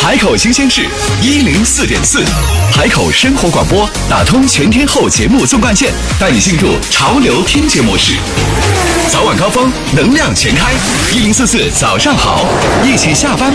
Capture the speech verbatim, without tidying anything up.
海口新鲜事一零四点四，海口生活广播打通全天候节目纵贯线，带你进入潮流听节模式。早晚高峰，能量全开，一零四四早上好，一起下班。